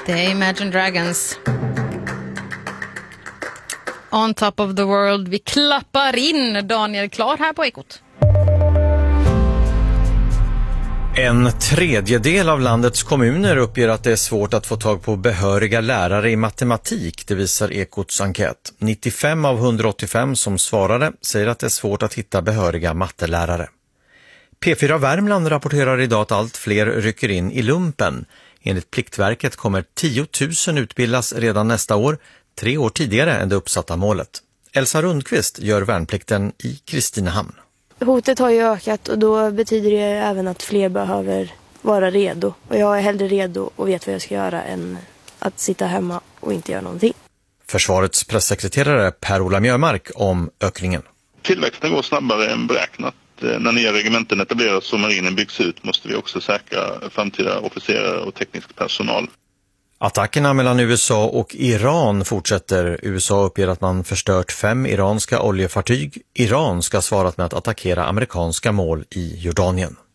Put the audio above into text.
Det är Imagine Dragons. On top of the world. Vi klappar in Daniel Klar här på Ekot. En tredjedel av landets kommuner uppger att det är svårt att få tag på behöriga lärare i matematik, det visar Ekots enkät. 95 av 185 som svarade säger att det är svårt att hitta behöriga mattelärare. P4 Värmland rapporterar idag att allt fler rycker in i lumpen. Enligt Pliktverket kommer 10 000 utbildas redan nästa år, 3 år tidigare än det uppsatta målet. Elsa Rundqvist gör värnplikten i Kristinehamn. Hotet har ju ökat och då betyder det även att fler behöver vara redo. Och jag är hellre redo och vet vad jag ska göra än att sitta hemma och inte göra någonting. Försvarets pressekreterare Per-Ola Mjörmark om ökningen. Tillväxten går snabbare än beräknat. När nya regementen etableras och marinen byggs ut måste vi också säkra framtida officerare och teknisk personal. Attackerna mellan USA och Iran fortsätter. USA uppger att man förstört 5 iranska oljefartyg. Iran ska ha svarat med att attackera amerikanska mål i Jordanien.